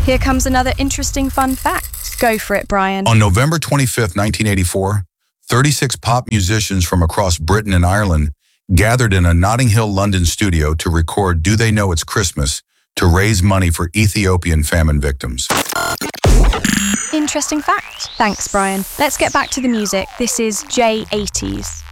Here comes another interesting fun fact. Go for it, Brian. On November 25th, 1984, 36 pop musicians from across Britain and Ireland gathered in a Notting Hill, London studio to record Do They Know It's Christmas to raise money for Ethiopian famine victims. Interesting fact. Thanks, Brian. Let's get back to the music. This is J80s.